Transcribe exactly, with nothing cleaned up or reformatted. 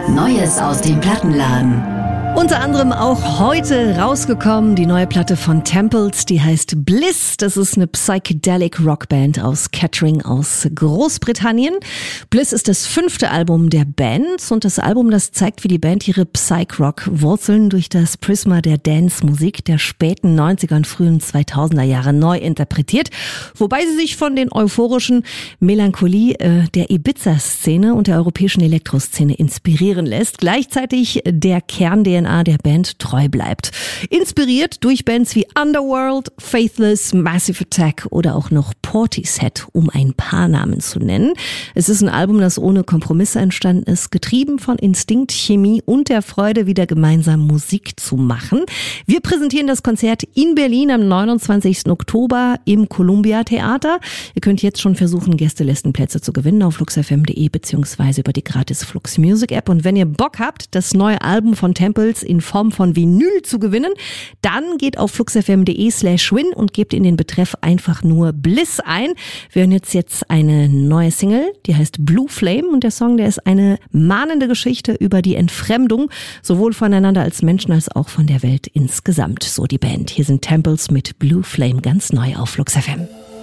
Neues aus dem Plattenladen. Unter anderem auch heute rausgekommen die neue Platte von Temples, die heißt Bliss. Das ist eine Psychedelic Rockband aus Kettering aus Großbritannien. Bliss ist das fünfte Album der Band und das Album, das zeigt, wie die Band ihre Psych-Rock-Wurzeln durch das Prisma der Dance-Musik der späten neunziger und frühen zweitausender Jahre neu interpretiert, wobei sie sich von den euphorischen Melancholie äh, der Ibiza-Szene und der europäischen Elektroszene inspirieren lässt. Gleichzeitig der Kern D N A der Band treu bleibt. Inspiriert durch Bands wie Underworld, Faithless, Massive Attack oder auch noch Portishead, um ein paar Namen zu nennen. Es ist ein Album, das ohne Kompromisse entstanden ist, getrieben von Instinkt, Chemie und der Freude, wieder gemeinsam Musik zu machen. Wir präsentieren das Konzert in Berlin am neunundzwanzigsten Oktober im Columbia Theater. Ihr könnt jetzt schon versuchen, Gästelistenplätze zu gewinnen auf flux f m punkt de beziehungsweise über die gratis Flux Music App. Und wenn ihr Bock habt, das neue Album von Temples in Form von Vinyl zu gewinnen, dann geht auf flux f m punkt de slash win und gebt in den Betreff einfach nur Bliss ein. Wir hören jetzt jetzt eine neue Single, die heißt Blue Flame und der Song, der ist eine mahnende Geschichte über die Entfremdung, sowohl voneinander als Menschen als auch von der Welt insgesamt. So die Band. Hier sind Temples mit Blue Flame ganz neu auf Flux F M.